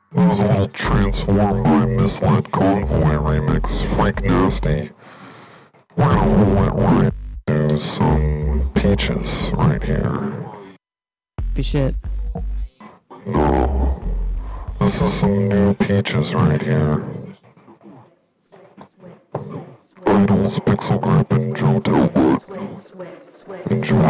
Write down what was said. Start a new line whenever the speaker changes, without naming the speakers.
That was a little Transformed by Misled Convoy remix, Frank Nasty. We're gonna roll it right to some Peaches right here.
Shit.
No. This is some new Peaches right here. Idols, Pixel Grip, and Joe Talbot. Enjoy.